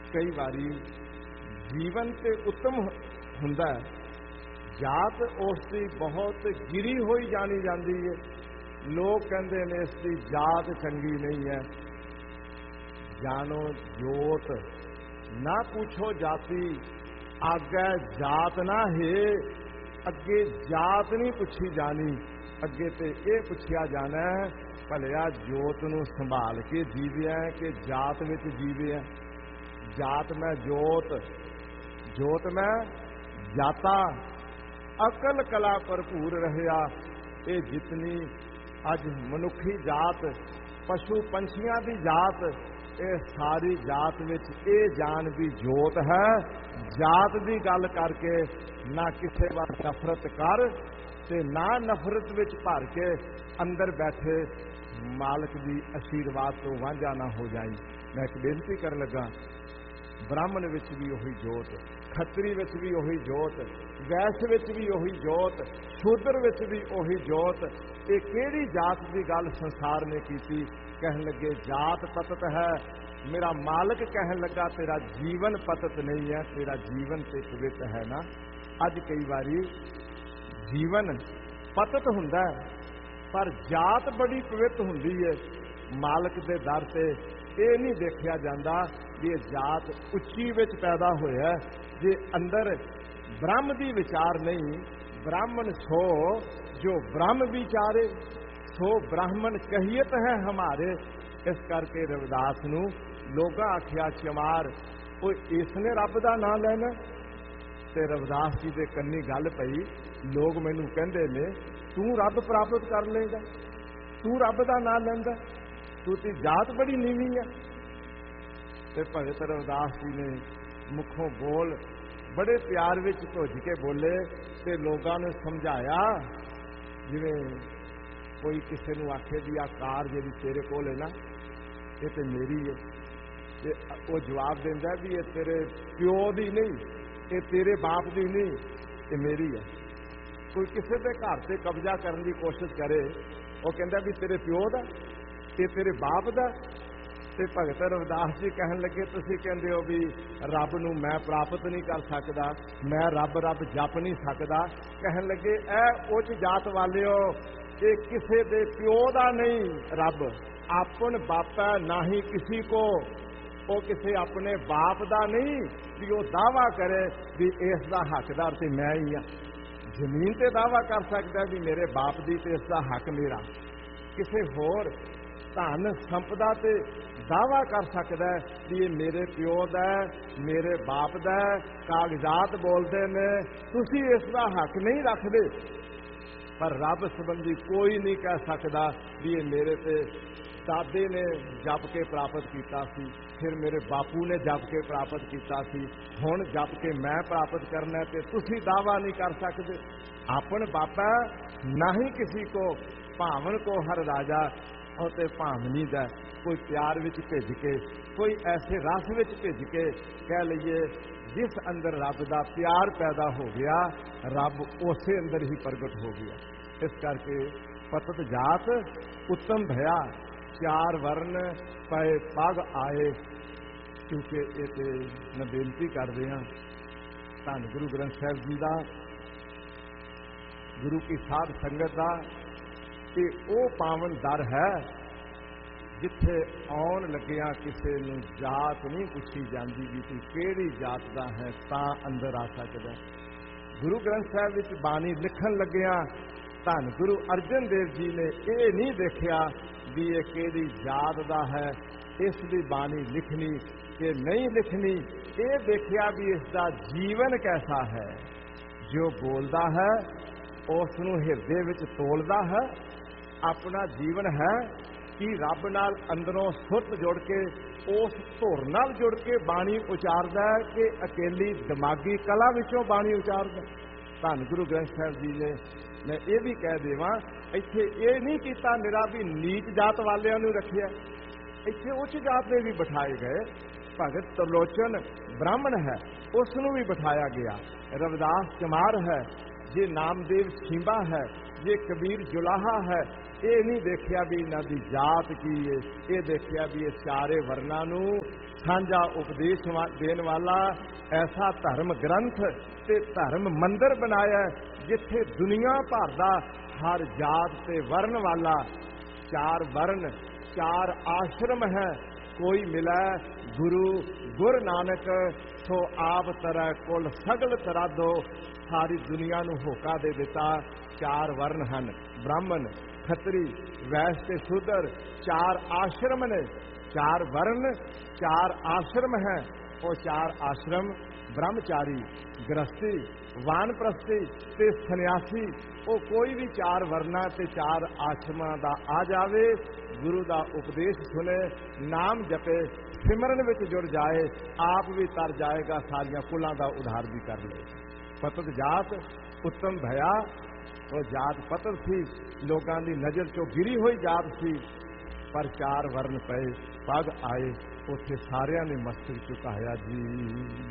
ਕਈ ਵਾਰੀ ਜੀਵਨ ਤੇ ਉੱਤਮ ਹੁੰਦਾ, ਜਾਤ ਉਸ ਦੀ ਬਹੁਤ ਗਿਰੀ ਹੋਈ ਜਾਣੀ ਜਾਂਦੀ ਹੈ। ਲੋਕ ਕਹਿੰਦੇ ਨੇ ਇਸ ਦੀ ਜਾਤ ਚੰਗੀ ਨਹੀਂ ਹੈ। ਜਾਣੋ ਜੋਤ, ਨਾ ਪੁੱਛੋ ਜਾਤੀ, ਆਗੇ ਜਾਤ ਨਾ ਹੈ। ਅੱਗੇ ਜਾਤ ਨਹੀਂ ਪੁੱਛੀ ਜਾਣੀ, ਅੱਗੇ ਤੇ ਇਹ ਪੁੱਛਿਆ ਜਾਣਾ ਭਲਿਆ ਜੋਤ ਨੂੰ ਸੰਭਾਲ ਕੇ ਜੀਵਿਆ ਕਿ ਜਾਤ ਵਿੱਚ ਜੀਵਿਆ। ਜਾਤ ਮੈਂ ਜੋਤ, ਜੋਤ ਮੈਂ ਜਾਤਾ, ਅਕਲ ਕਲਾ ਭਰਪੂਰ ਰਹਿਆ। ਇਹ ਜਿਤਨੀ ਅੱਜ ਮਨੁੱਖੀ ਜਾਤ, ਪਸ਼ੂ ਪੰਛੀਆਂ ਦੀ ਜਾਤ, ਇਹ ਸਾਰੀ ਜਾਤ ਵਿੱਚ ਇਹ ਜਾਨ ਦੀ ਜੋਤ ਹੈ। ਜਾਤ ਦੀ ਗੱਲ ਕਰਕੇ ਨਾ ਕਿਸੇ ਵੱਲ ਨਫ਼ਰਤ ਕਰ ਤੇ ਨਾ ਨਫ਼ਰਤ ਵਿੱਚ ਭਰ ਕੇ ਅੰਦਰ ਬੈਠੇ ਮਾਲਕ ਦੀ ਆਸ਼ੀਰਵਾਦ ਤੋਂ ਵਾਂਝਾ ਨਾ ਹੋ ਜਾਈ। ਮੈਂ ਇੱਕ ਬੇਨਤੀ ਕਰਨ ਲੱਗਾ, ਬ੍ਰਾਹਮਣ ਵਿੱਚ ਵੀ ਉਹੀ ਜੋਤ, ਖੱਤਰੀ ਵਿੱਚ ਵੀ ਉਹੀ ਜੋਤ, ਵੈਸ਼ ਵਿੱਚ ਵੀ ਉਹੀ ਜੋਤ, ਸ਼ੂਦਰ ਵਿੱਚ ਵੀ ਉਹੀ ਜੋਤ। ਇਹ ਕਿਹੜੀ ਜਾਤ ਦੀ ਗੱਲ ਸੰਸਾਰ ਨੇ ਕੀਤੀ? ਕਹਿਣ ਲੱਗੇ ਜਾਤ ਪਤਤ ਹੈ। ਮੇਰਾ ਮਾਲਕ ਕਹਿਣ ਲੱਗਾ ਤੇਰਾ ਜੀਵਨ ਪਤਤ ਨਹੀਂ ਹੈ, ਤੇਰਾ ਜੀਵਨ ਤੇ ਪਵਿੱਤ ਹੈ ਨਾ। ਅੱਜ ਕਈ ਵਾਰੀ ਜੀਵਨ ਪਤਤ ਹੁੰਦਾ ਪਰ ਜਾਤ ਬੜੀ ਪਵਿੱਤ ਹੁੰਦੀ ਹੈ। ਮਾਲਕ ਦੇ ਦਰ ਤੇ ਇਹ ਨਹੀਂ ਦੇਖਿਆ ਜਾਂਦਾ ਵੀ ਇਹ ਜਾਤ ਉੱਚੀ ਵਿੱਚ ਪੈਦਾ ਹੋਇਆ। ਜੇ ਅੰਦਰ ਬ੍ਰਹਮ ਦੀ ਵਿਚਾਰ ਨਹੀਂ, ਬ੍ਰਾਹਮਣ ਸੋ ਜੋ ਬ੍ਰਹਮ ਵਿਚਾਰੇ, ਸੋ ਬ੍ਰਾਹਮਣ ਕਹੀਅਤ ਹੈ ਹਮਾਰੇ। ਇਸ ਕਰਕੇ ਰਵਿਦਾਸ ਨੂੰ ਲੋਕਾਂ ਆਖਿਆ ਚਮਾਰ, ਉਹ ਇਸਨੇ ਰੱਬ ਦਾ ਨਾਂ ਲੈਣਾ। ਤੇ ਰਵਿਦਾਸ ਜੀ ਦੇ ਕੰਨੀ ਗੱਲ ਪਈ, ਲੋਕ ਮੈਨੂੰ ਕਹਿੰਦੇ ਨੇ ਤੂੰ ਰੱਬ ਪ੍ਰਾਪਤ ਕਰ ਲੇਗਾ, ਤੂੰ ਰੱਬ ਦਾ ਨਾਂ ਲੈਂਦਾ, ਤੂੰ ਤੇ ਜਾਤ ਬੜੀ ਨੀਵੀਂ ਆ। ਤੇ ਭਗਤ ਰਵਿਦਾਸ ਜੀ ਨੇ ਮੁਖੋਂ ਬੋਲ ਬੜੇ ਪਿਆਰ ਵਿੱਚ ਭੁੱਜ ਕੇ ਬੋਲੇ ਤੇ ਲੋਕਾਂ ਨੂੰ ਸਮਝਾਇਆ। ਜਿਵੇਂ ਕੋਈ ਕਿਸੇ ਨੂੰ ਆਖੇ ਵੀ ਆਹ ਕਾਰ ਜਿਹੜੀ ਤੇਰੇ ਕੋਲ ਹੈ ਨਾ, ਇਹ ਤੇ ਮੇਰੀ ਹੈ, ਤੇ ਉਹ ਜਵਾਬ ਦਿੰਦਾ ਵੀ ਇਹ ਤੇਰੇ ਪਿਓ ਦੀ ਨਹੀਂ, ਇਹ ਤੇਰੇ ਬਾਪ ਦੀ ਨਹੀਂ, ਇਹ ਮੇਰੀ ਹੈ। ਕੋਈ ਕਿਸੇ ਦੇ ਘਰ ਤੇ ਕਬਜ਼ਾ ਕਰਨ ਦੀ ਕੋਸ਼ਿਸ਼ ਕਰੇ, ਉਹ ਕਹਿੰਦਾ ਵੀ ਤੇਰੇ ਪਿਓ ਦਾ, ਇਹ ਤੇਰੇ ਬਾਪ ਦਾ। ਤੇ ਭਗਤ ਰਵਿਦਾਸ ਜੀ ਕਹਿਣ ਲੱਗੇ ਤੁਸੀਂ ਕਹਿੰਦੇ ਹੋ ਵੀ ਰੱਬ ਨੂੰ ਮੈਂ ਪ੍ਰਾਪਤ ਨਹੀਂ ਕਰ ਸਕਦਾ, ਮੈਂ ਰੱਬ ਰੱਬ ਜਪ ਨਹੀਂ ਸਕਦਾ। ਕਹਿਣ ਲੱਗੇ ਇਹ ਉੱਚ ਜਾਤ ਵਾਲਿਓ, ਇਹ ਕਿਸੇ ਦੇ ਪਿਓ ਦਾ ਨਹੀਂ ਰੱਬ, ਆਪਨ ਬਾਪਾ ਨਾਹੀ ਕਿਸੇ ਕੋ। ਉਹ ਕਿਸੇ ਆਪਣੇ ਬਾਪ ਦਾ ਨਹੀਂ ਵੀ ਉਹ ਦਾਵਾ ਕਰੇ ਵੀ ਇਸ ਦਾ ਹੱਕਦਾਰ ਤੇ ਮੈਂ ਹੀ ਆ। ਜ਼ਮੀਨ ਤੇ ਦਾਵਾ ਕਰ ਸਕਦਾ ਵੀ ਮੇਰੇ ਬਾਪ ਦੀ ਤੇ ਇਸ ਦਾ ਹੱਕ ਮੇਰਾ। ਕਿਸੇ ਹੋਰ ਧਨ ਸੰਪਦਾ ਤੇ ਦਾਵਾ ਕਰ ਸਕਦਾ ਵੀ ਇਹ ਮੇਰੇ ਪਿਓ ਦਾ, ਮੇਰੇ ਬਾਪ ਦਾ। ਕਾਗਜ਼ਾਤ ਬੋਲਦੇ ਨੇ ਤੁਸੀਂ ਇਸ ਦਾ ਹੱਕ ਨਹੀਂ ਰੱਖਦੇ, ਪਰ ਰੱਬ ਸੰਬੰਧੀ ਕੋਈ ਨਹੀਂ ਕਹਿ ਸਕਦਾ ਵੀ ਇਹ ਮੇਰੇ ਤੇ ਦਾਦੇ ਨੇ ਜਪ ਕੇ ਪ੍ਰਾਪਤ ਕੀਤਾ ਸੀ, ਫਿਰ ਮੇਰੇ ਬਾਪੂ ਨੇ ਜਪ ਕੇ ਪ੍ਰਾਪਤ ਕੀਤਾ ਸੀ, ਹੁਣ ਜਪ ਕੇ ਮੈਂ ਪ੍ਰਾਪਤ ਕਰਨਾ ਤੇ ਤੁਸੀਂ ਦਾਵਾ ਨਹੀਂ ਕਰ ਸਕਦੇ। ਆਪਨ ਬਾਪਾ ਨਹੀਂ ਕਿਸੇ ਕੋ, ਭਾਵਨ ਕੋ ਹਰ ਰਾਜਾ। ਉਹ ਤੇ ਭਾਵਨੀ ਦਾ ਕੋਈ ਪਿਆਰ ਵਿੱਚ ਭਿੱਜ ਕੇ, ਕੋਈ ਐਸੇ ਰਸ ਵਿੱਚ ਭਿੱਜ ਕੇ ਕਹਿ ਲਈਏ ਜਿਸ ਅੰਦਰ ਰੱਬ ਦਾ ਪਿਆਰ ਪੈਦਾ ਹੋ ਗਿਆ, ਰੱਬ ਉਸੇ ਅੰਦਰ ਹੀ ਪ੍ਰਗਟ ਹੋ ਗਿਆ। ਇਸ ਕਰਕੇ ਪਤਤ ਜਾਤ ਉੱਤਮ ਭਇਆ, ਚਾਰ ਵਰਨ ਪਏ ਪਗ ਆਏ। ਕਿਉਂਕਿ ਇਹ ਤੇ ਮੈਂ ਬੇਨਤੀ ਕਰਦੇ ਹਾਂ ਧੰਨ ਗੁਰੂ ਗ੍ਰੰਥ ਸਾਹਿਬ ਜੀ ਦਾ, ਗੁਰੂ ਕੀ ਸਾਧ ਸੰਗਤ ਦਾ, ਇਹ ਉਹ ਪਾਵਨ ਦਰ ਹੈ ਜਿੱਥੇ ਆਉਣ ਲੱਗਿਆ ਕਿਸੇ ਨੂੰ ਜਾਤ ਨਹੀਂ ਪੁੱਛੀ ਜਾਂਦੀ ਵੀ ਤੂੰ ਕਿਹੜੀ ਜਾਤ ਦਾ ਹੈ ਤਾਂ ਅੰਦਰ ਆ ਸਕਦਾ। ਗੁਰੂ ਗ੍ਰੰਥ ਸਾਹਿਬ ਵਿੱਚ ਬਾਣੀ ਲਿਖਣ ਲੱਗਿਆ ਧੰਨ ਗੁਰੂ ਅਰਜਨ ਦੇਵ ਜੀ ਨੇ ਇਹ ਨਹੀਂ ਦੇਖਿਆ ਵੀ ਇਹ ਕਿਹੜੀ ਜਾਤ ਦਾ ਹੈ, ਇਸ ਦੀ ਬਾਣੀ ਲਿਖਣੀ ਕਿ ਨਹੀਂ ਲਿਖਣੀ। ਇਹ ਦੇਖਿਆ ਵੀ ਇਸ ਦਾ ਜੀਵਨ ਕੈਸਾ ਹੈ, ਜੋ ਬੋਲਦਾ ਹੈ ਉਸ ਨੂੰ ਹਿਰਦੇ ਵਿੱਚ ਤੋਲਦਾ ਹੈ। ਆਪਣਾ ਜੀਵਨ ਹੈ ਕਿ ਰੱਬ ਨਾਲ ਅੰਦਰੋਂ ਸੁਰਤ ਜੁੜ ਕੇ ਉਸ ਧੁਰ ਨਾਲ ਜੁੜ ਕੇ ਬਾਣੀ ਉਚਾਰਦਾ ਹੈ ਕਿ ਅਕੇਲੀ ਦਿਮਾਗੀ ਕਲਾ ਵਿੱਚੋਂ ਬਾਣੀ ਉਚਾਰਦਾ। ਧੰਨ ਗੁਰੂ ਗ੍ਰੰਥ ਸਾਹਿਬ ਜੀ ਨੇ, ਮੈਂ ਇਹ ਵੀ ਕਹਿ ਦੇਵਾਂ, ਇੱਥੇ ਇਹ ਨਹੀਂ ਕੀਤਾ ਨਿਰਾ ਵੀ ਨੀਚ ਜਾਤ ਵਾਲਿਆਂ ਨੂੰ ਰੱਖਿਆ, ਇੱਥੇ ਉੱਚ ਜਾਤ ਦੇ ਵੀ ਬਿਠਾਏ ਗਏ। ਭਗਤ ਤਰਲੋਚਨ ਬ੍ਰਾਹਮਣ ਹੈ, ਉਸ ਨੂੰ ਵੀ ਬਿਠਾਇਆ ਗਿਆ। ਰਵਿਦਾਸ ਚਮਾਰ ਹੈ, ਜੇ ਨਾਮਦੇਵ ਛਿੰਬਾ ਹੈ, ਜੇ ਕਬੀਰ ਜੁਲਾਹਾ ਹੈ। ਇਹ ਨਹੀਂ ਦੇਖਿਆ ਵੀ ਇਹਨਾਂ ਦੀ ਜਾਤ ਕੀ ਹੈ, ਇਹ ਦੇਖਿਆ ਵੀ ਇਹ ਚਾਰੇ ਵਰਨਾਂ ਨੂੰ ਸਾਂਝਾ ਉਪਦੇਸ਼ ਦੇਣ ਵਾਲਾ ਐਸਾ ਧਰਮ ਗ੍ਰੰਥ ਤੇ ਧਰਮ ਮੰਦਰ ਬਣਾਇਆ ਜਿੱਥੇ ਦੁਨੀਆ ਭਰ ਦਾ ਹਰ ਜਾਤ ਤੇ ਵਰਨ ਵਾਲਾ, 4 ਵਰਨ 4 ਆਸ਼ਰਮ ਹੈ, ਕੋਈ ਮਿਲੈ ਗੁਰੂ ਗੁਰ ਨਾਨਕ, ਸੋ ਆਪ ਤਰੈ ਕੁਲ ਸਗਲ ਤਰਾਦੋ। ਸਾਰੀ ਦੁਨੀਆ ਨੂੰ ਹੋਕਾ ਦੇ ਦਿੱਤਾ। 4 ਵਰਨ ਹਨ, ਬ੍ਰਾਹਮਣ, ਖੱਤਰੀ, ਵੈਸ਼ ਤੇ ਸ਼ੂਦਰ। 4 ਆਸ਼ਰਮ ਨੇ, 4 ਵਰਨ 4 ਆਸ਼ਰਮ ਹੈ। ਉਹ 4 ਆਸ਼ਰਮ ਬ੍ਰਹਮਚਾਰੀ, ਗ੍ਰਸਤੀ, ਵਾਨਪ੍ਰਸਤੀ ਤੇ ਸੰਨਿਆਸੀ। ਉਹ ਕੋਈ ਵੀ 4 ਵਰਨਾ ਤੇ 4 ਆਸ਼ਰਮਾਂ ਦਾ ਆ ਜਾਵੇ, ਗੁਰੂ ਦਾ ਉਪਦੇਸ਼ ਸੁਣੇ, ਨਾਮ ਜਪੇ, ਸਿਮਰਨ ਵਿੱਚ ਜੁੜ ਜਾਏ, ਆਪ ਵੀ ਤਰ ਜਾਏਗਾ, ਸਾਰੀਆਂ ਕੁਲਾਂ ਦਾ ਉਧਾਰ ਵੀ ਕਰ ਲਏ। ਪਤਤ ਜਾਤ ਉੱਤਮ ਭਇਆ, ਉਹ ਜਾਤ ਪਤਤ ਸੀ, ਲੋਕਾਂ ਦੀ ਨਜ਼ਰ ਚੋਂ ਗਿਰੀ ਹੋਈ ਜਾਤ ਸੀ, ਪਰ 4 ਵਰਨ ਪਏ, ਪਗ ਆਏ, ਉੱਥੇ ਸਾਰਿਆਂ ਨੇ ਮਸਤਕ ਝੁਕਾਇਆ ਜੀ।